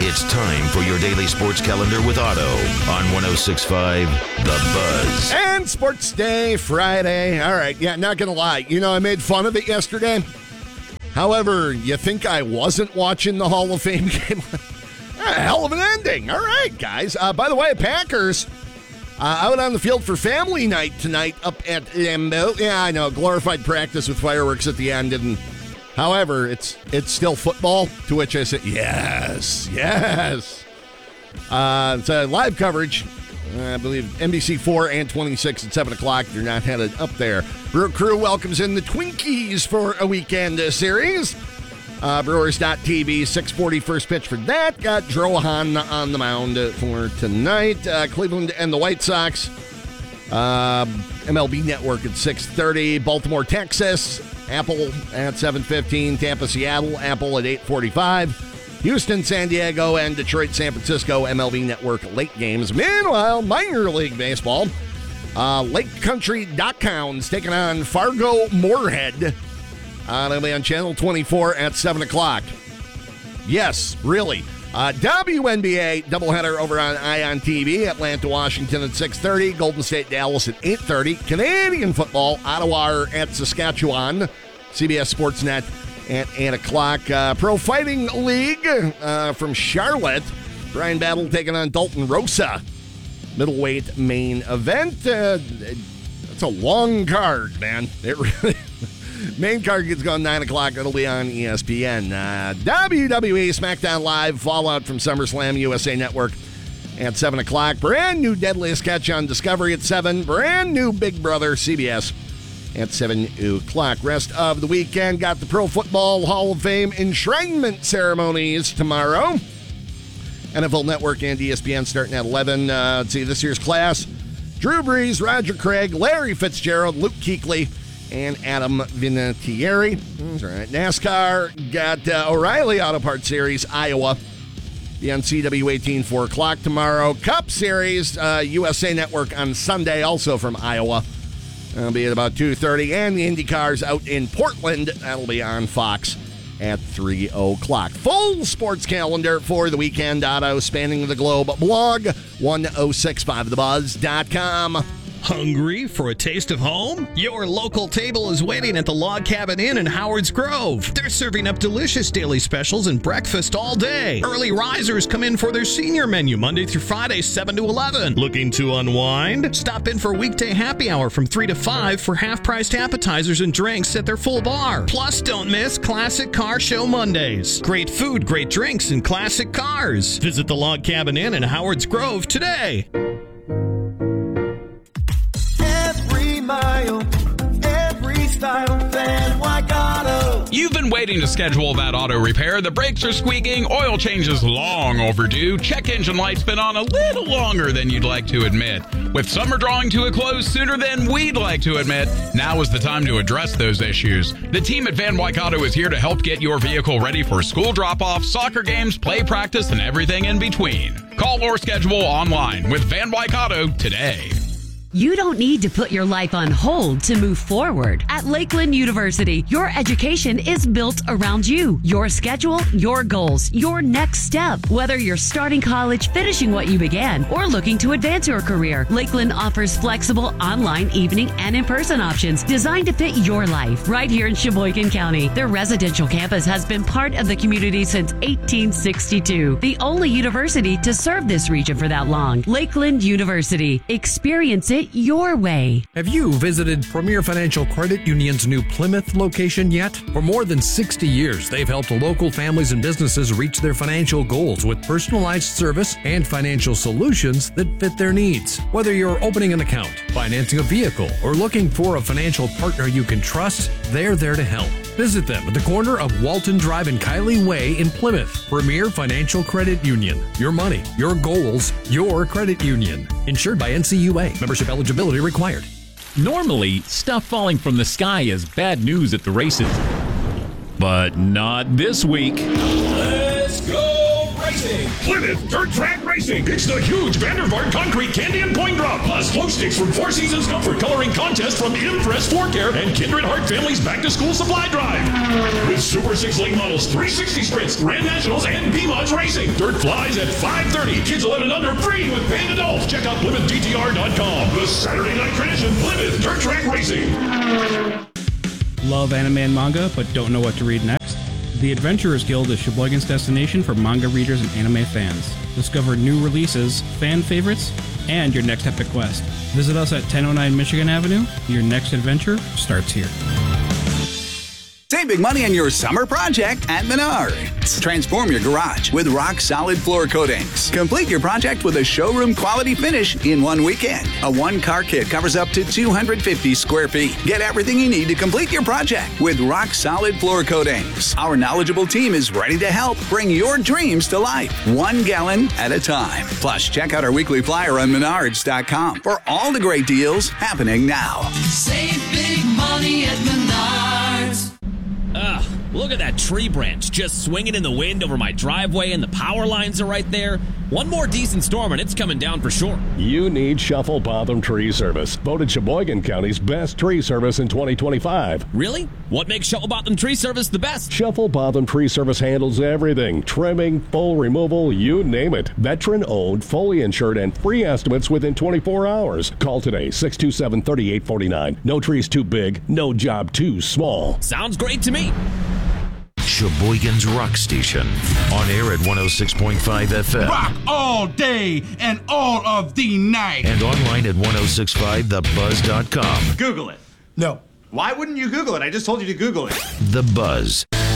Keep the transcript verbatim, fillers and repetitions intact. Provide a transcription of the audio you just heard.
It's time for your daily sports calendar with Otto on one oh six point five The Buzz. And Sports Day, Friday. All right, yeah, not going to lie. You know, I made fun of it yesterday. However, you think I wasn't watching the Hall of Fame game? A hell of an ending. All right, guys. Uh, by the way, Packers uh, out on the field for family night tonight up at Lambeau. Yeah, I know, glorified practice with fireworks at the end. And however, it's it's still football, to which I said, yes, yes. Uh, it's a live coverage. I believe N B C four and twenty-six at seven o'clock. They're not headed up there. Brew Crew welcomes in the Twinkies for a weekend uh, series. Uh, Brewers dot T V, six forty first pitch for that. Got Drohan on the mound uh, for tonight. Uh, Cleveland and the White Sox. Uh, M L B Network at six thirty. Baltimore, Texas. Apple at seven fifteen. Tampa, Seattle. Apple at eight forty-five. Houston, San Diego, and Detroit, San Francisco, M L B Network late games. Meanwhile, minor league baseball, uh, Lake Country Dachshunds taking on Fargo Moorhead. Uh, they'll be on Channel twenty-four at seven o'clock. Yes, really. Uh, W N B A doubleheader over on Ion T V. Atlanta, Washington at six thirty. Golden State, Dallas at eight thirty. Canadian football, Ottawa at Saskatchewan. C B S Sportsnet at eight o'clock. Uh, Pro Fighting League uh, from Charlotte. Brian Battle taking on Dalton Rosa. Middleweight main event. Uh, it's a long card, man. It really... Main card gets going nine o'clock. It'll be on E S P N. Uh, W W E SmackDown Live Fallout from SummerSlam U S A Network at seven o'clock. Brand new Deadliest Catch on Discovery at seven. Brand new Big Brother C B S at seven o'clock. Rest of the weekend got the Pro Football Hall of Fame enshrinement ceremonies tomorrow. N F L Network and E S P N starting at eleven. Uh, let's see, this year's class: Drew Brees, Roger Craig, Larry Fitzgerald, Luke Kuechly, and Adam Vinatieri. That's right. NASCAR got uh, O'Reilly Auto Parts Series, Iowa. The N C W eighteen, four o'clock tomorrow. Cup Series, uh, U S A Network on Sunday, also from Iowa. That'll be at about two thirty. And the IndyCars out in Portland. That'll be on Fox at three o'clock. Full sports calendar for the weekend. Otto, spanning the globe. Blog one oh six five the buzz dot com. Hungry for a taste of home? Your local table is waiting at the Log Cabin Inn in Howard's Grove. They're serving up delicious daily specials and breakfast all day. Early risers come in for their senior menu Monday through Friday, seven to eleven. Looking to unwind? Stop in for weekday happy hour from three to five for half-priced appetizers and drinks at their full bar. Plus, don't miss Classic Car Show Mondays. Great food, great drinks, and classic cars. Visit the Log Cabin Inn in Howard's Grove today. Mile, every style, Van Wyck Auto. You've been waiting to schedule that auto repair. The brakes are squeaking, oil change is long overdue, check engine light's been on a little longer than you'd like to admit. With summer drawing to a close sooner than we'd like to admit, now is the time to address those issues. The team at Van Wyck Auto is here to help get your vehicle ready for school drop-off, soccer games, play practice, and everything in between. Call or schedule online with Van Wyck Auto today. You don't need to put your life on hold to move forward. At Lakeland University, your education is built around you, your schedule, your goals, your next step. Whether you're starting college, finishing what you began, or looking to advance your career, Lakeland offers flexible online, evening, and in-person options designed to fit your life. Right here in Sheboygan County, their residential campus has been part of the community since eighteen sixty-two. The only university to serve this region for that long. Lakeland University. Experience it your way. Have you visited Premier Financial Credit Union's new Plymouth location yet? For more than sixty years, they've helped local families and businesses reach their financial goals with personalized service and financial solutions that fit their needs. Whether you're opening an account, financing a vehicle, or looking for a financial partner you can trust, they're there to help. Visit them at the corner of Walton Drive and Kiley Way in Plymouth. Premier Financial Credit Union. Your money, your goals, your credit union. Insured by N C U A. Membership eligibility required. Normally, stuff falling from the sky is bad news at the races. But not this week. Let's go racing! Racing! Plymouth Dirt Track Racing! It's the huge Vandervaart Concrete Candy and Coin Drop, plus glow sticks from Four Seasons Comfort Coloring Contest from Impress Floor Care and Kindred Heart Family's Back to School Supply Drive. With Super six lane models, three sixty sprints, Grand Nationals, and B-Mods Racing. Dirt flies at five thirty. Kids eleven and under free with paid adults. Check out Plymouth D T R dot com. The Saturday night tradition, Plymouth Dirt Track Racing. Love anime and manga, but don't know what to read next? The Adventurers Guild is Sheboygan's destination for manga readers and anime fans. Discover new releases, fan favorites, and your next epic quest. Visit us at ten oh nine Michigan Avenue. Your next adventure starts here. Save big money on your summer project at Menards. Transform your garage with rock-solid floor coatings. Complete your project with a showroom-quality finish in one weekend. A one-car kit covers up to two hundred fifty square feet. Get everything you need to complete your project with rock-solid floor coatings. Our knowledgeable team is ready to help bring your dreams to life, one gallon at a time. Plus, check out our weekly flyer on Menards dot com for all the great deals happening now. Save big money at Menards. Ugh, look at that tree branch just swinging in the wind over my driveway, and the power lines are right there. One more decent storm and it's coming down for sure. You need Shuffle Botham Tree Service. Voted Sheboygan County's best tree service in twenty twenty-five. Really? What makes Shuffle Botham Tree Service the best? Shuffle Botham Tree Service handles everything. Trimming, full removal, you name it. Veteran-owned, fully insured, and free estimates within twenty-four hours. Call today, six two seven, three eight four nine. No tree's too big, no job too small. Sounds great to me. Sheboygan's Rock Station. On air at one oh six point five F M. Rock all day and all of the night. And online at ten sixty-five the buzz dot com. Google it. No. Why wouldn't you Google it? I just told you to Google it. The Buzz.